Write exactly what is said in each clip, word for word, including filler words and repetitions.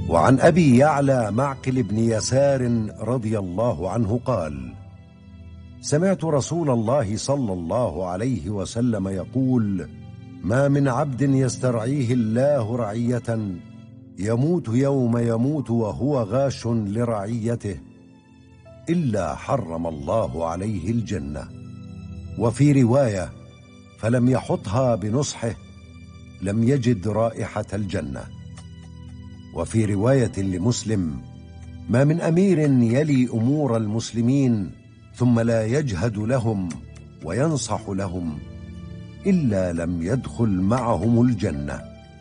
وعن أبي يعلى معقل بن يسار رضي الله عنه قال: سمعت رسول الله صلى الله عليه وسلم يقول: ما من عبد يسترعيه الله رعية يموت يوم يموت وهو غاش لرعيته إلا حرم الله عليه الجنة. وفي رواية: فلم يحطها بنصحه لم يجد رائحة الجنة. وفي رواية لمسلم: ما من أمير يلي أمور المسلمين ثم لا يجهد لهم وينصح لهم إلا لم يدخل معهم الجنة.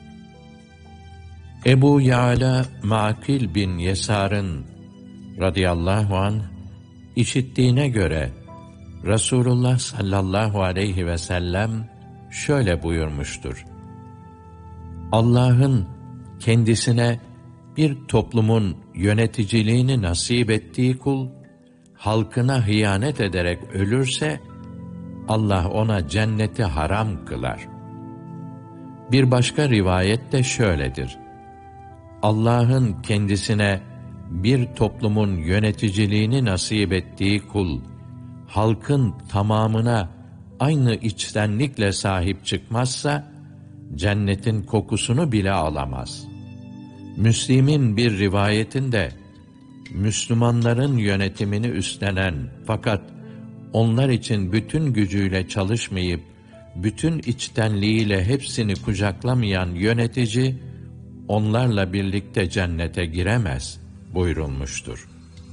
Ebu Ya'la Makil bin Yesar'ın radıyallahu anh işittiğine göre Resulullah sallallahu aleyhi ve sellem şöyle buyurmuştur: Allah'ın kendisine bir toplumun yöneticiliğini nasip ettiği kul, halkına hıyanet ederek ölürse, Allah ona cenneti haram kılar. Bir başka rivayet de şöyledir: Allah'ın kendisine bir toplumun yöneticiliğini nasip ettiği kul, halkın tamamına aynı içtenlikle sahip çıkmazsa, cennetin kokusunu bile alamaz. Müslim'in bir rivayetinde, Müslümanların yönetimini üstlenen fakat onlar için bütün gücüyle çalışmayıp, bütün içtenliğiyle hepsini kucaklamayan yönetici, onlarla birlikte cennete giremez buyurulmuştur.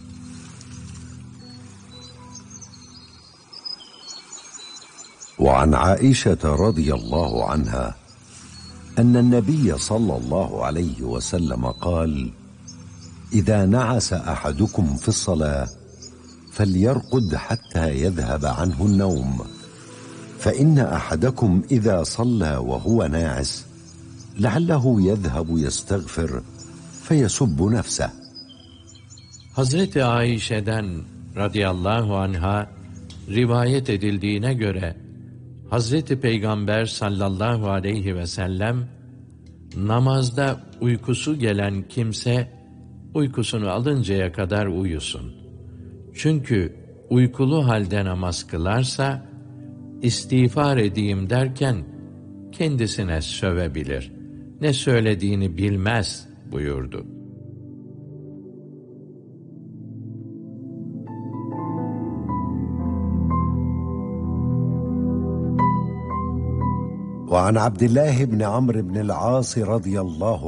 وعن عائشة رضي الله عنها أن النبي صلى الله عليه وسلم قال: إذا نعس أحدكم في الصلاة فليرقد حتى يذهب عنه النوم، فإن أحدكم إذا صلى وهو ناعس لعله يذهب يستغفر فيسب نفسه. Hazreti Ayşe'den radıyallahu anha rivayet edildiğine göre Hazreti Peygamber sallallahu aleyhi ve sellem, namazda uykusu gelen kimse uykusunu alıncaya kadar uyusun. Çünkü uykulu halde namaz kılarsa, istiğfar edeyim derken kendisine sövebilir. Ne söylediğini bilmez buyurdu. وعن عبد الله بن عمرو بن العاص رضي الله